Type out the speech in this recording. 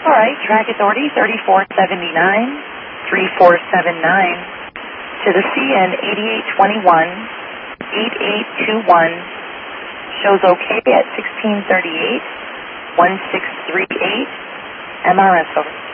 All right, track authority 3479, 3479 to the CN 8821, 8821. Shows okay at 1638, 1638, MRS over.